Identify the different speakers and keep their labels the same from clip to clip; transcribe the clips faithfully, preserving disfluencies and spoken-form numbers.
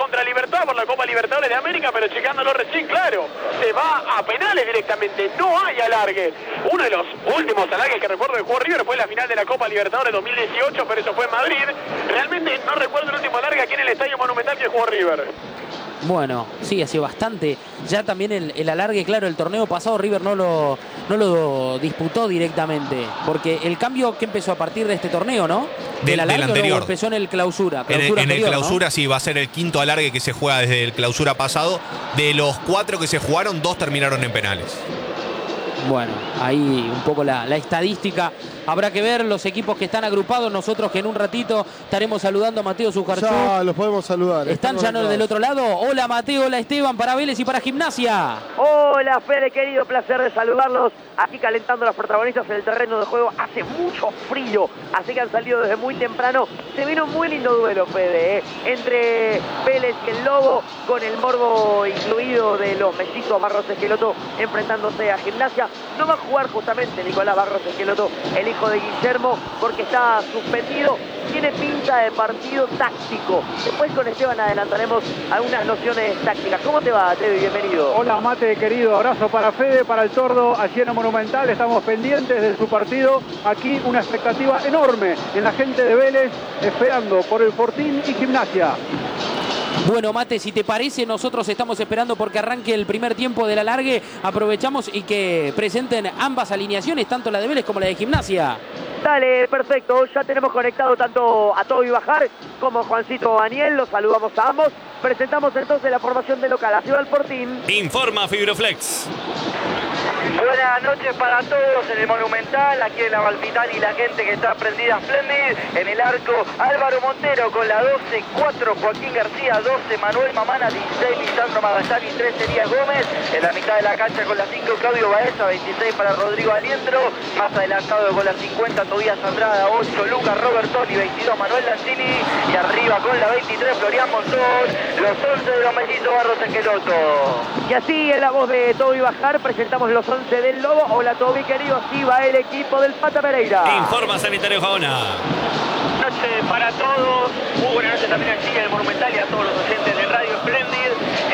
Speaker 1: contra Libertad por la Copa Libertadores de América, pero checándolo recién, claro, se va a penales directamente, no hay alargue. Uno de los últimos alargues que recuerdo que jugó River fue la final de la Copa Libertadores dos mil dieciocho, pero eso fue en Madrid. Realmente no recuerdo el último alargue aquí en el Estadio Monumental que jugó River.
Speaker 2: Bueno, sí, hace bastante. Ya también el, el alargue, claro, el torneo pasado River no lo, no lo disputó directamente. Porque el cambio que empezó a partir de este torneo, ¿no?
Speaker 3: Del, del anterior.
Speaker 2: No, empezó en el clausura. clausura
Speaker 3: en el, en
Speaker 2: anterior,
Speaker 3: el clausura,
Speaker 2: ¿no?
Speaker 3: Sí, va a ser el quinto alargue que se juega desde el clausura pasado. De los cuatro que se jugaron, dos terminaron en penales.
Speaker 2: Bueno, ahí un poco la, la estadística. Habrá que ver los equipos que están agrupados. Nosotros que en un ratito estaremos saludando a Mateo Sujarchuk.
Speaker 4: Ya los podemos saludar.
Speaker 2: ¿Están ya no del otro lado? Hola Mateo, hola Esteban, para Vélez y para Gimnasia.
Speaker 5: Hola Fede, querido, placer de saludarlos. Aquí calentando a los protagonistas en el terreno de juego. Hace mucho frío, así que han salido desde muy temprano. Se vino un muy lindo duelo, Fede, ¿eh? Entre Vélez y el Lobo, con el morbo incluido de los mellizos Barros Esqueloto enfrentándose a Gimnasia. No va a jugar justamente Nicolás Barros Esqueloto, el hijo de Guillermo, porque está suspendido. Tiene pinta de partido táctico. Después con Esteban adelantaremos algunas nociones tácticas. ¿Cómo te va, Teo? Bienvenido.
Speaker 6: Hola, Mate, querido. Abrazo para Fede, para el Tordo, allí en el Monumental. Estamos pendientes de su partido. Aquí una expectativa enorme en la gente de Vélez, esperando por el Fortín y Gimnasia.
Speaker 2: Bueno, Mate, si te parece, nosotros estamos esperando porque arranque el primer tiempo del alargue. Aprovechamos y que presenten ambas alineaciones, tanto la de Vélez como la de Gimnasia.
Speaker 5: Dale, perfecto. Ya tenemos conectado tanto a Toby Bajar como a Juancito Aniel. Los saludamos a ambos. Presentamos entonces la formación de local. Así va el Fortín.
Speaker 7: Informa Fibroflex.
Speaker 5: Buenas noches para todos en el Monumental, aquí en la Malfitani, la gente que está prendida Splendid. En el arco, Álvaro Montero con la doce, cuatro Joaquín García, doce Manuel Mamana, dieciséis Lisandro Magazzani, trece Elías Gómez. En la mitad de la cancha con la cinco Claudio Baeza, veintiséis para Rodrigo Aliendro. Más adelantado con la cincuenta Tobías Andrada, ocho Lucas Robertoni, veintidós Manuel Lancini. Y arriba con la veintitrés Florian Montón, los once de los mellizos Barros Esqueloto. Y así en la voz de Toby Bajar presentamos los once del Lobo. Hola Toby, querido, así va el equipo del Pata Pereira.
Speaker 7: Informa Sanitario Jaona.
Speaker 1: Noche para todos, muy buena noche también aquí en el Monumental y a todos los oyentes de Radio Splendid.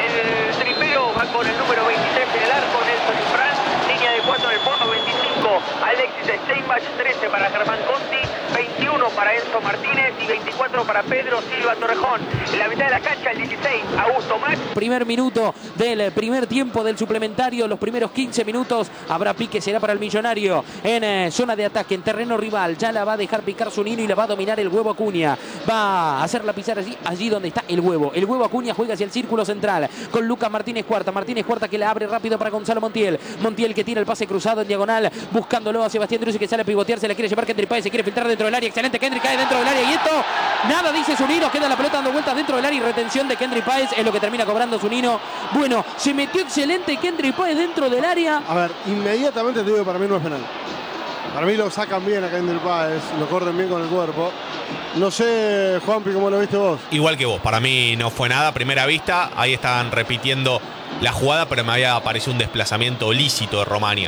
Speaker 1: El tripero va con el número veintitrés en el arco, Nelson Ifrán, línea de cuatro en el fondo, veinticinco Alexis Steinbach, trece para Germán Conti, veintiuno para Enzo Martínez y veinticuatro para Pedro Silva Torrejón. En la mitad de la cancha el dieciséis Augusto Max.
Speaker 2: Primer minuto del primer tiempo del suplementario, los primeros quince minutos habrá pique, será para el Millonario en eh, zona de ataque, en terreno rival. Ya la va a dejar picar su Nino y la va a dominar el Huevo Acuña. Va a hacerla pisar allí, allí donde está el Huevo. El Huevo Acuña juega hacia el círculo central con Lucas Martínez Cuarta. Martínez Cuarta que la abre rápido para Gonzalo Montiel. Montiel que tira el pase cruzado en diagonal, buscándolo a Sebastián Druzzi que sale a pivotear, se la quiere llevar Kendry Páez, se quiere filtrar dentro del área. Excelente, Kendry cae dentro del área y esto, nada dice Zunino, queda la pelota dando vueltas dentro del área y retención de Kendry Páez es lo que termina cobrando Zunino. Bueno, se metió excelente Kendry Páez dentro del área.
Speaker 4: A ver, inmediatamente te digo que para mí no es penal. Para mí lo sacan bien a Kendry Páez, lo corren bien con el cuerpo. No sé, Juanpi, ¿cómo lo viste vos?
Speaker 3: Igual que vos, para mí no fue nada. Primera vista, ahí estaban repitiendo la jugada, pero me había parecido un desplazamiento lícito de Romania.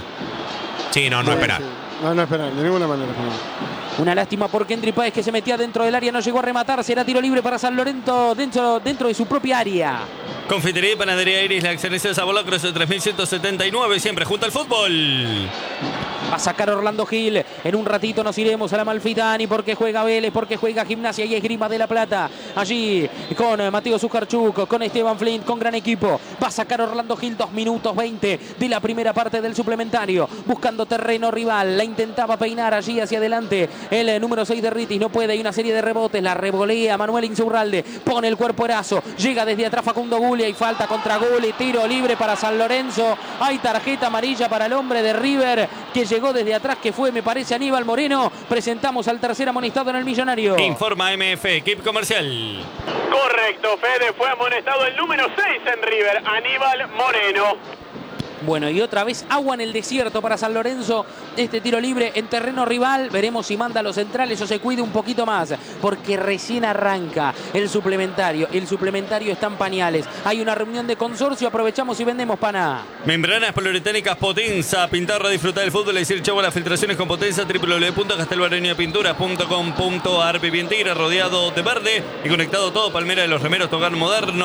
Speaker 3: Sí, no, no
Speaker 4: Sí,
Speaker 3: es penal.
Speaker 4: sí. No, no es penal, de ninguna manera es penal.
Speaker 2: Una lástima por Kendry Páez que se metía dentro del área, no llegó a rematar, será tiro libre para San Lorenzo dentro, dentro de su propia área.
Speaker 7: Confitería y Panadería Iris, la excelencia de sabor lacrosse de tres mil ciento setenta y nueve, siempre junto al fútbol.
Speaker 2: Va a sacar Orlando Gil. En un ratito nos iremos a la Malfitani porque juega Vélez, porque juega Gimnasia y Esgrima de la Plata. Allí con Mateo Sujarchuk, con Esteban Flint, con gran equipo. Va a sacar Orlando Gil, dos minutos veinte de la primera parte del suplementario. Buscando terreno rival. La intentaba peinar allí hacia adelante. El número seis de Ritis no puede. Hay una serie de rebotes. La revolea Manuel Insaurralde. Pone el cuerpo Erazo. Llega desde atrás Facundo Gulli. Y falta contra Gulli. Tiro libre para San Lorenzo. Hay tarjeta amarilla para el hombre de River que llegó desde atrás, que fue, me parece, Aníbal Moreno. Presentamos al tercer amonestado en el Millonario.
Speaker 7: Informa M F, equipo comercial.
Speaker 1: Correcto, Fede, fue amonestado el número seis en River, Aníbal Moreno.
Speaker 2: Bueno, y otra vez agua en el desierto para San Lorenzo. Este tiro libre en terreno rival. Veremos si manda a los centrales o se cuide un poquito más, porque recién arranca el suplementario. El suplementario está en pañales. Hay una reunión de consorcio. Aprovechamos y vendemos pana.
Speaker 7: Membranas poliuretánicas Potenza. Pintar, disfrutar del fútbol y decir chau a las filtraciones con Potenza. doble u doble u doble u punto castelbarreñopinturas punto com punto ar. Vivientegra rodeado de verde y conectado todo. Palmera de los Remeros, tu hogar moderno.